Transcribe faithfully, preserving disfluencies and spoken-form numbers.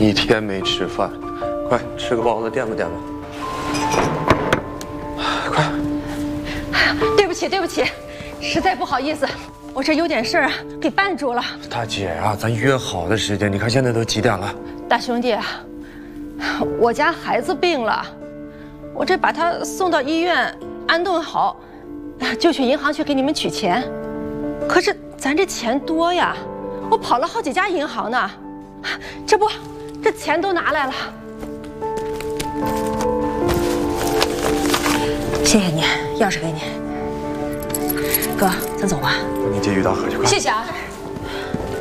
一天没吃饭，快吃个包子垫吧垫吧。快！ 对不起，对不起，实在不好意思，我这有点事儿啊，给绊住了。 大姐啊，咱约好的时间，你看现在都几点了？ 大兄弟，我家孩子病了，我这把他送到医院安顿好，就去银行去给你们取钱。可是咱这钱多呀，我跑了好几家银行呢，这不，这钱都拿来了。谢谢你，钥匙给你。哥，咱走吧。 你接于大河去，快！ 谢谢啊。